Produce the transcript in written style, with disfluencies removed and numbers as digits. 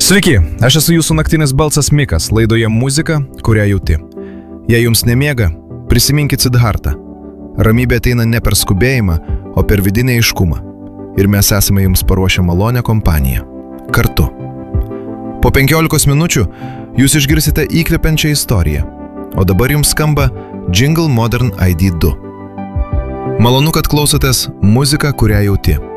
Sveiki, aš esu jūsų naktinis balsas Mikas, laidoje muzika, kurią jauti. Jei jums nemiega, prisiminkit Siddhartą. Ramybė ateina ne per skubėjimą, o per vidinę aiškumą. Ir mes esame jums paruošę malonę kompaniją. Kartu. Po 15 minučių jūs išgirsite įkvepiančią istoriją. O dabar jums skamba Jingle Modern ID 2. Malonu, kad klausotės muziką, kurią jauti.